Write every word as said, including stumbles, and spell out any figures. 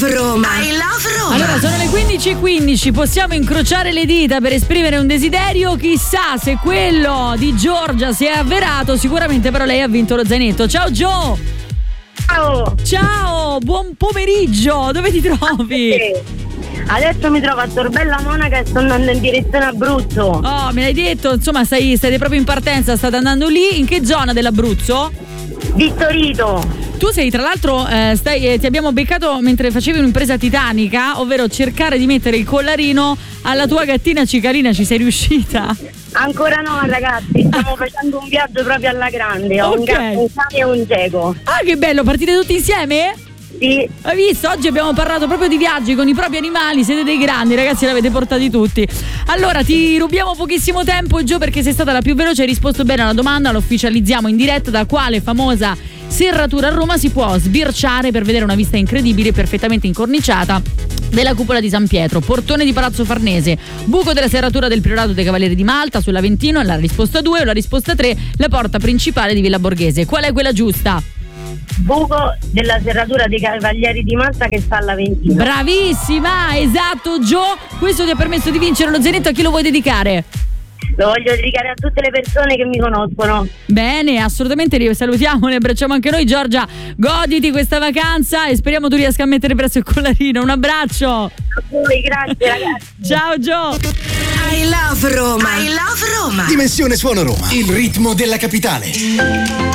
love Roma. I love Roma. Allora, sono le quindici e quindici, possiamo incrociare le dita per esprimere un desiderio. Chissà se quello di Giorgia si è avverato. Sicuramente però lei ha vinto lo zainetto. Ciao Gio. Ciao. Ciao, buon pomeriggio. Dove ti trovi? Sì. Adesso mi trovo a Torbella Monaca e sto andando in direzione Abruzzo. Oh, me l'hai detto, insomma stai, stai proprio in partenza, state andando lì. In che zona dell'Abruzzo? Vittorito. Tu sei tra l'altro, eh, stai, eh, ti abbiamo beccato mentre facevi un'impresa titanica, ovvero cercare di mettere il collarino alla tua gattina Cicalina. Ci sei riuscita? Ancora no ragazzi, stiamo facendo un viaggio proprio alla grande. Ho Ok. un gatto, un cane e un geco. Ah, che bello, partite tutti insieme? Sì. Hai visto? Oggi abbiamo parlato proprio di viaggi con i propri animali. Siete dei grandi ragazzi, l'avete portati tutti. Allora ti rubiamo pochissimo tempo, Gio, perché sei stata la più veloce. Hai risposto bene alla domanda. Lo ufficializziamo in diretta. Da quale famosa serratura a Roma si può sbirciare per vedere una vista incredibile e perfettamente incorniciata della cupola di San Pietro, portone di Palazzo Farnese, buco della serratura del Priorato dei Cavalieri di Malta sull'Aventino? La risposta due o la risposta tre, la porta principale di Villa Borghese. Qual è quella giusta? Buco della serratura dei Cavalieri di Malta che sta all'Aventino. Bravissima, esatto Gio. Questo ti ha permesso di vincere lo zainetto. A chi lo vuoi dedicare? Lo voglio dedicare a tutte le persone che mi conoscono. Bene, assolutamente, li salutiamo, ne abbracciamo anche noi. Giorgia, goditi questa vacanza e speriamo tu riesca a mettere presto il collarino. Un abbraccio. A voi, grazie ragazzi. Ciao Gio. I love Roma. I love Roma. Dimensione Suono Roma, il ritmo della capitale.